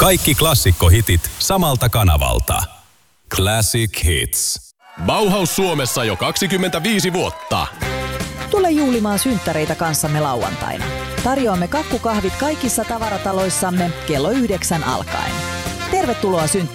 Kaikki klassikkohitit samalta kanavalta. Classic Hits. Bauhaus Suomessa jo 25 vuotta. Tule juhlimaan synttäreitä kanssamme lauantaina. Tarjoamme kakkukahvit kaikissa tavarataloissamme kello 9 alkaen. Tervetuloa synttäreihin.